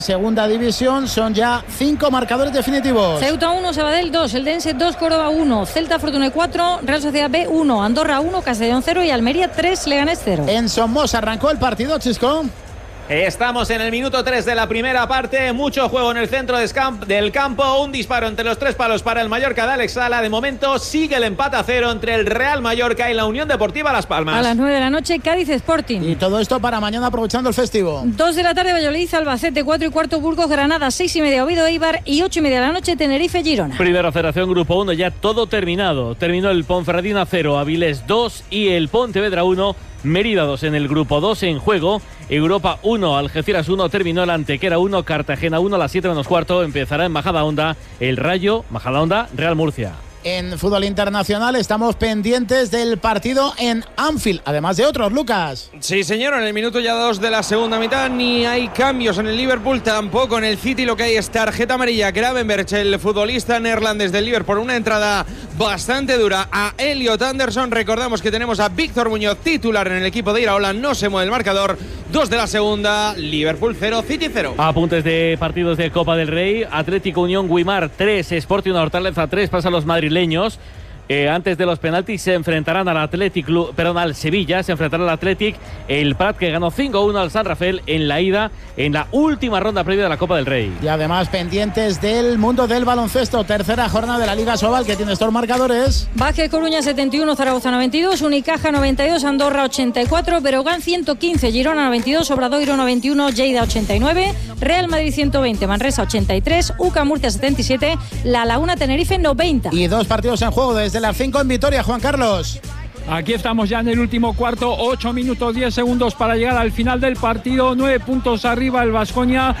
Segunda división, son ya 5 marcadores definitivos. Ceuta 1, Sabadell 2, Eldense 2, Córdoba 1, Celta Fortuna 4, Real Sociedad B 1, Andorra 1, Castellón 0 y Almería 3, Leganés 0. En Somos arrancó el partido, Chisco. Estamos en el minuto 3 de la primera parte, mucho juego en el centro del campo, un disparo entre los 3 palos para el Mallorca de Alex Sala. De momento sigue el empate a 0 entre el Real Mallorca y la Unión Deportiva Las Palmas. A las 9 de la noche, Cádiz Sporting. Y todo esto para mañana aprovechando el festivo. 2 de la tarde, Valladolid, Albacete, 4 y cuarto, Burgos, Granada, 6 y media, Oviedo, Eibar y 8 y media de la noche, Tenerife, Girona. Primera Federación Grupo 1, ya todo terminado. Terminó el Ponferradina 0, Avilés 2 y el Pontevedra 1. Mérida 2 en el grupo 2 en juego. Europa 1, Algeciras 1, terminó el Antequera 1, Cartagena 1, a las 7 menos cuarto empezará en Majadahonda el Rayo, Majadahonda, Real Murcia. En fútbol internacional estamos pendientes del partido en Anfield, además de otros, Lucas. Sí, señor, en el minuto ya 2 de la segunda mitad ni hay cambios en el Liverpool, tampoco en el City. Lo que hay es tarjeta amarilla. Gravenberch, el futbolista neerlandés del Liverpool, una entrada bastante dura a Elliot Anderson. Recordamos que tenemos a Víctor Muñoz titular en el equipo de Iraola, no se mueve el marcador. 2 de la segunda, Liverpool 0, City 0. Apuntes de partidos de Copa del Rey. Atlético Unión Guimar 3, Sporting Hortaleza 3, pasa los madrileños. Antes de los penaltis se enfrentarán al Sevilla, se enfrentará al Athletic, el Prat, que ganó 5-1 al San Rafael en la ida, en la última ronda previa de la Copa del Rey. Y además pendientes del mundo del baloncesto, tercera jornada de la Liga Sobal, que tiene estos marcadores. Vázquez Coruña 71, Zaragoza 92, Unicaja 92, Andorra 84, Berogán 115, Girona 92, Obradoiro 91, Lleida 89, Real Madrid 120, Manresa 83, UCA Murcia 77, La Laguna Tenerife 90. Y 2 partidos en juego desde las 5 en Vitoria, Juan Carlos. Aquí estamos ya en el último cuarto, 8 minutos 10 segundos para llegar al final del partido, 9 puntos arriba el Baskonia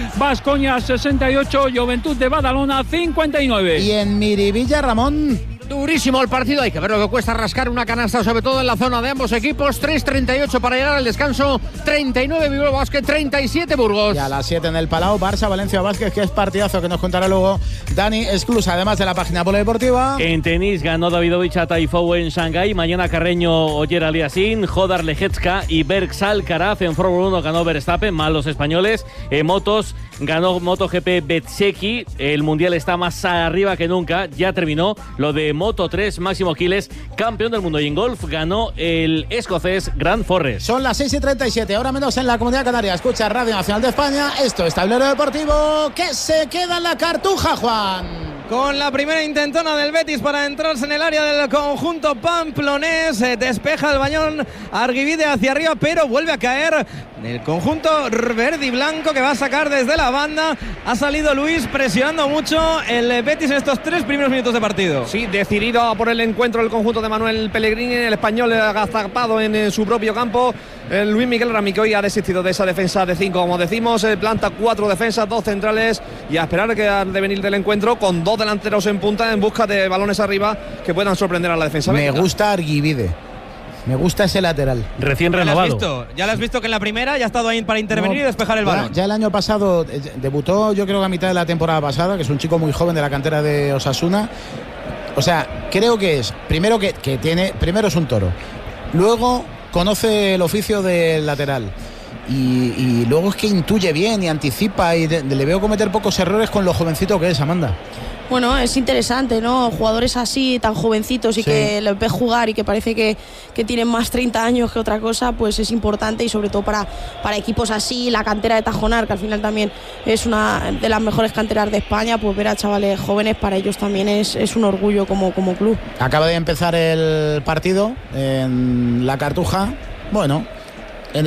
68, Juventud de Badalona 59. Y en Miribilla, Ramón. Durísimo el partido, hay que ver lo que cuesta rascar una canasta, sobre todo en la zona de ambos equipos. 3:38 para llegar al descanso, 39 Bilbao Basket, 37 Burgos. Y a las 7 en el Palau, Barça, Valencia Vázquez, que es partidazo que nos contará luego Dani Esclusa, además de la página polideportiva. En tenis ganó Davidovich a Taifou en Shanghái, mañana Carreño, Oyer Aliassime, Jodar Lejecka y Bergs Alcaraz. En Fórmula 1 ganó Verstappen, más los españoles. En motos ganó MotoGP Bezzecchi, el mundial está más arriba que nunca, ya terminó lo de Moto 3, Máximo Quiles, campeón del mundo. Y en golf ganó el escocés Grant Forrest. Son las 6:37, ahora menos en la Comunidad Canaria. Escucha Radio Nacional de España, esto es Tablero Deportivo, que se queda en la Cartuja, Juan. Con la primera intentona del Betis para entrarse en el área del conjunto pamplonés, despeja el balón Arguivide hacia arriba, pero vuelve a caer en el conjunto verde y blanco, que va a sacar desde la banda. Ha salido Luis presionando mucho el Betis en estos 3 primeros minutos de partido. Sí, decidido por el encuentro el conjunto de Manuel Pellegrini, el español agazapado en su propio campo. Luis Miguel Rami, que hoy ha desistido de esa defensa de 5, como decimos, planta 4 defensas, 2 centrales, y a esperar que ha de venir del encuentro con 2 delanteros en punta en busca de balones arriba que puedan sorprender a la defensa. Me gusta Arguivide, me gusta ese lateral. Recién renovado. Ya lo has visto que en la primera ya ha estado ahí para intervenir y despejar el balón. Ya el año pasado debutó, yo creo que a mitad de la temporada pasada, que es un chico muy joven de la cantera de Osasuna. O sea, creo que es, primero primero es un toro, luego conoce el oficio del lateral y luego es que intuye bien y anticipa, y le veo cometer pocos errores con lo jovencito que es, Amanda. Bueno, es interesante, ¿no? Jugadores así, tan jovencitos y que les ves jugar y que parece que tienen más 30 años que otra cosa, pues es importante, y sobre todo para equipos así, la cantera de Tajonar, que al final también es una de las mejores canteras de España, pues ver a chavales jóvenes para ellos también es un orgullo como club. Acaba de empezar el partido en la Cartuja, bueno, en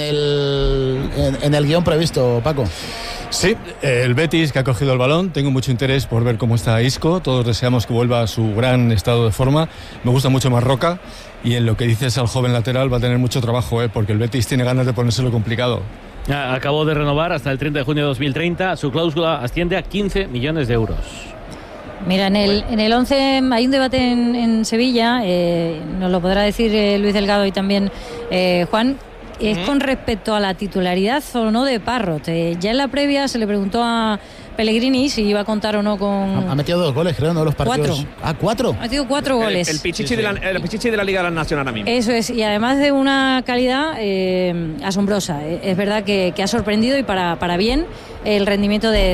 el guión previsto, Paco. Sí, el Betis, que ha cogido el balón. Tengo mucho interés por ver cómo está Isco. Todos deseamos que vuelva a su gran estado de forma. Me gusta mucho Marroca. Y en lo que dices al joven lateral va a tener mucho trabajo, porque el Betis tiene ganas de ponérselo complicado. Acabó de renovar hasta el 30 de junio de 2030. Su cláusula asciende a 15 millones de euros. Mira, en el 11 hay un debate en Sevilla, nos lo podrá decir Luis Delgado y también Juan. Es con respecto a la titularidad o no de Parrot. Ya en la previa se le preguntó a Pellegrini si iba a contar o no con... Ha metido 2 goles, creo, ¿no? Los partidos. 4. ¿4? Ha metido 4 goles. El Pichichi de la Liga Nacional ahora mismo. Eso es, y además de una calidad asombrosa. Es verdad que ha sorprendido y para bien el rendimiento de